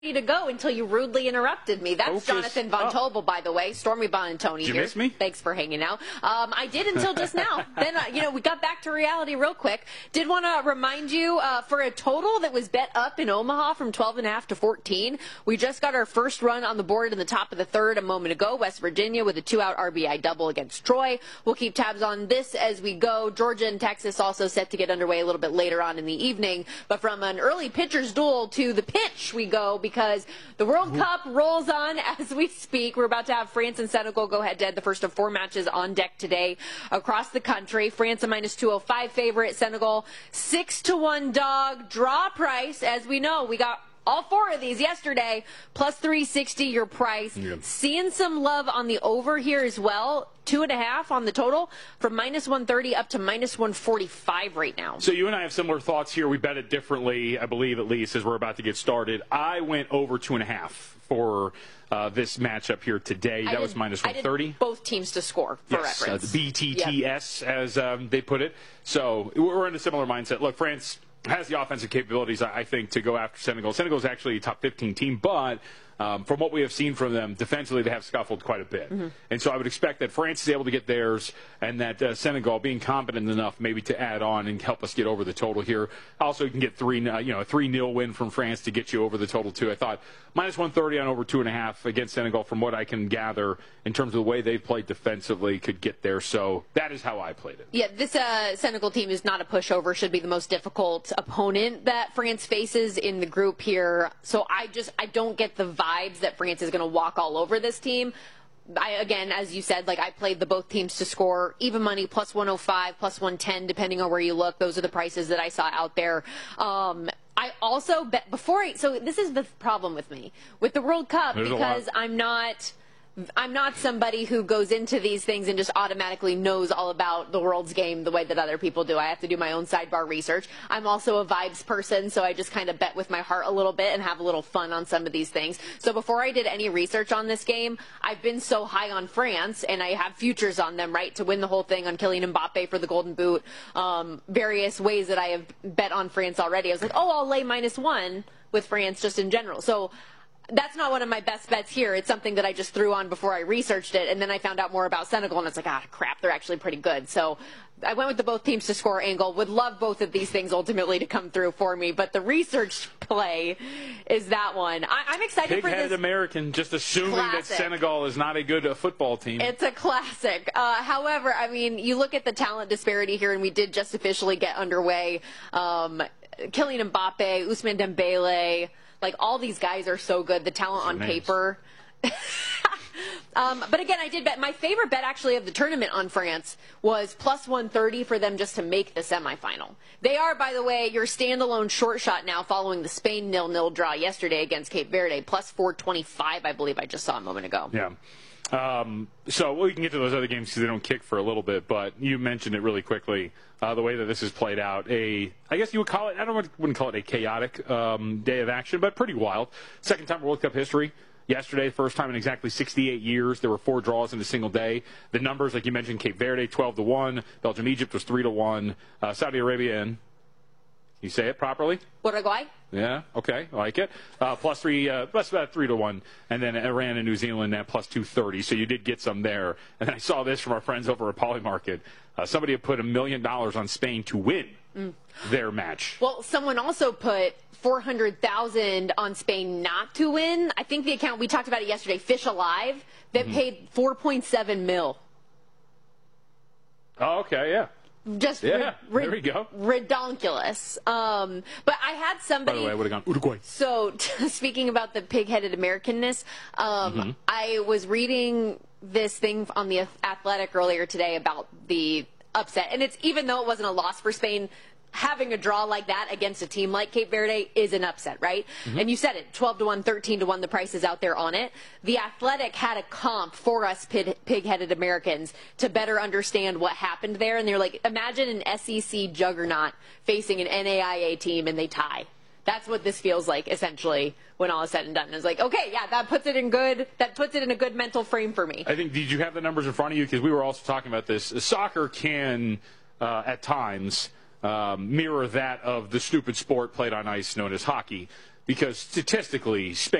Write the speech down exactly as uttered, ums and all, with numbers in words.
to go until you rudely interrupted me. That's Focus Jonathan Von up. Tobel, by the way. Stormy Bonantoni Did you here. miss me? Thanks for hanging out. Um, I did until just now. Then, uh, you know, we got back to reality real quick. Did want to remind you, uh, for a total that was bet up in Omaha from twelve and a half to fourteen, we just got our first run on the board in the top of the third a moment ago. West Virginia with a two-out R B I double against Troy. We'll keep tabs on this as we go. Georgia and Texas also set to get underway a little bit later on in the evening. But from an early pitcher's duel to the pitch we go, because the World Cup rolls on as we speak. We're about to have France and Senegal go head-to-head, the first of four matches on deck today across the country. France a minus two oh five favorite, Senegal six to one dog. Draw price, as we know, we got all four of these yesterday, plus three sixty your price. Yeah. Seeing some love on the over here as well. Two and a half on the total from minus one thirty up to minus one forty-five right now. So you and I have similar thoughts here. We bet it differently, I believe, at least, as we're about to get started. I went over two and a half for uh, this matchup here today. That did, was minus one thirty. I did both teams to score, for yes, reference. Uh, the B T T S, yep. as um, they put it. So we're in a similar mindset. Look, France has the offensive capabilities, I think, to go after Senegal. Senegal is actually a top fifteen team, but um, from what we have seen from them, defensively they have scuffled quite a bit. Mm-hmm. And so I would expect that France is able to get theirs, and that uh, Senegal being competent enough maybe to add on and help us get over the total here. Also, you can get three, uh, you know, a three nil win from France to get you over the total too. I thought minus one thirty on over two and a half against Senegal, from what I can gather in terms of the way they've played defensively, could get there. So that is how I played it. Yeah, this uh, Senegal team is not a pushover. Should be the most difficult opponent that France faces in the group here. So I just I don't get the vibes that France is going to walk all over this team. I, again, as you said, like I played the both teams to score even money, plus one oh five, plus one ten, depending on where you look. Those are the prices that I saw out there. Um, I also bet before I, so this is the problem with me with the World Cup, There's because I'm not, I'm not somebody who goes into these things and just automatically knows all about the world's game the way that other people do. I have to do my own sidebar research. I'm also a vibes person, so I just kind of bet with my heart a little bit and have a little fun on some of these things. So before I did any research on this game, I've been so high on France, and I have futures on them, right, to win the whole thing, on Kylian Mbappe for the Golden Boot, um, various ways that I have bet on France already. I was like, oh, I'll lay minus one with France just in general. So that's not one of my best bets here. It's something that I just threw on before I researched it, and then I found out more about Senegal, and it's like, ah, crap, they're actually pretty good. So I went with the both teams to score angle. Would love both of these things ultimately to come through for me, but the research play is that one. I, I'm excited for this. Pig-headed American, just assuming classic. that Senegal is not a good uh, football team. It's a classic. Uh, however, I mean, you look at the talent disparity here, and we did just officially get underway. Um, Kylian Mbappe, Ousmane Dembele, like, all these guys are so good. The talent on paper. um, but again, I did bet. My favorite bet, actually, of the tournament on France was plus one thirty for them just to make the semifinal. They are, by the way, your standalone short shot now following the Spain nil nil draw yesterday against Cape Verde. Plus four twenty-five, I believe I just saw a moment ago. Yeah. Um, so we can get to those other games because they don't kick for a little bit, but you mentioned it really quickly, uh, the way that this has played out. A, I guess you would call it, I don't wouldn't call it a chaotic um, day of action, but pretty wild. Second time in World Cup history. Yesterday, first time in exactly sixty-eight years. There were four draws in a single day. The numbers, like you mentioned, Cape Verde twelve to one, Belgium Egypt was three to one, uh, Saudi Arabia and you say it properly? Uruguay? Yeah, okay, I like it. Uh, plus three, uh, plus about three to one, and then Iran and New Zealand at plus two thirty. So you did get some there. And then I saw this from our friends over at Polymarket. Uh, somebody had put a million dollars on Spain to win mm. their match. Well, someone also put four hundred thousand on Spain not to win. I think the account we talked about it yesterday, Fish Alive, that mm-hmm. paid four point seven mil. Oh, okay, yeah. Just yeah, ri- there we go. Redonkulous. Um, but I had somebody. By the way, I would have gone Uruguay. So, t- speaking about the pig-headed Americanness, um, mm-hmm. I was reading this thing on the Athletic earlier today about the upset, and it's even though it wasn't a loss for Spain, having a draw like that against a team like Cape Verde is an upset, right? Mm-hmm. And you said it, twelve to one, thirteen to one, the prices out there on it. The Athletic had a comp for us pig- pig-headed Americans to better understand what happened there. And they're like, imagine an S E C juggernaut facing an N A I A team and they tie. That's what this feels like, essentially, when all is said and done. It's like, okay, yeah, that puts it in good, that puts it in a good mental frame for me. I think, did you have the numbers in front of you? Because we were also talking about this. Soccer can, uh, at times, Um, mirror that of the stupid sport played on ice known as hockey. because statistically, Spain